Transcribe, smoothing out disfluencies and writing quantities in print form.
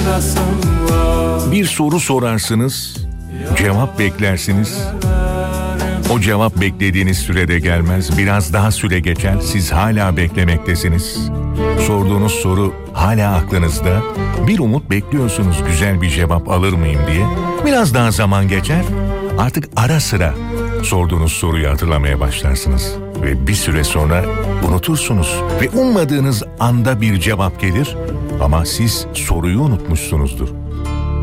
Bir soru sorarsınız, cevap beklersiniz. O cevap beklediğiniz sürede gelmez, biraz daha süre geçer, siz hala beklemektesiniz. Sorduğunuz soru hala aklınızda, bir umut bekliyorsunuz güzel bir cevap alır mıyım diye. Biraz daha zaman geçer, artık ara sıra sorduğunuz soruyu hatırlamaya başlarsınız. Ve bir süre sonra unutursunuz ve ummadığınız anda bir cevap gelir ama siz soruyu unutmuşsunuzdur.